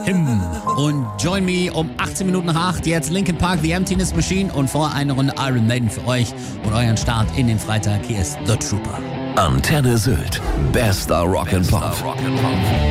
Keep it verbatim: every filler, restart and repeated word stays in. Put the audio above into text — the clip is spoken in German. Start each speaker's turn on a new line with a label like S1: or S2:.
S1: Him. Und join me um achtzehn Minuten nach acht. Jetzt Linkin Park, The Emptiness Machine und vor eine Runde Iron Maiden für euch und euren Start in den Freitag. Hier ist The Trooper.
S2: Antenne Sylt. Bester Rock'n'Pop.